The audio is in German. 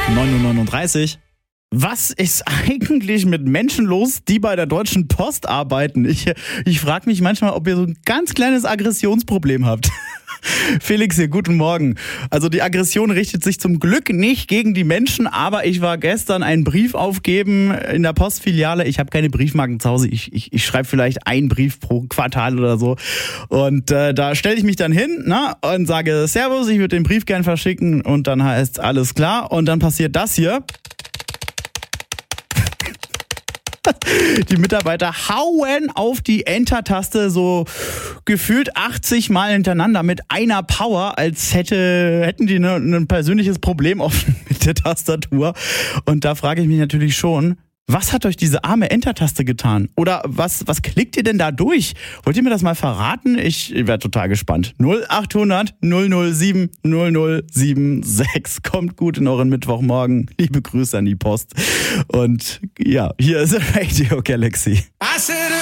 9:39 Uhr. Was ist eigentlich mit Menschen los, die bei der Deutschen Post arbeiten? Ich frage mich manchmal, ob ihr so ein ganz kleines Aggressionsproblem habt. Felix hier, guten Morgen. Also die Aggression richtet sich zum Glück nicht gegen die Menschen, aber ich war gestern einen Brief aufgeben in der Postfiliale. Ich habe keine Briefmarken zu Hause. Ich schreibe vielleicht einen Brief pro Quartal oder so. Und da stelle ich mich dann hin und sage, Servus, ich würde den Brief gern verschicken. Und dann heißt alles klar. Und dann passiert das hier. Die Mitarbeiter hauen auf die Enter-Taste so gefühlt 80 Mal hintereinander mit einer Power, als hätten die ein persönliches Problem offen mit der Tastatur. Und da frage ich mich natürlich schon, was hat euch diese arme Enter-Taste getan? Oder was klickt ihr denn da durch? Wollt ihr mir das mal verraten? Ich wäre total gespannt. 0800 007 0076. Kommt gut in euren Mittwochmorgen. Liebe Grüße an die Post. Und ja, hier ist Radio Galaxy.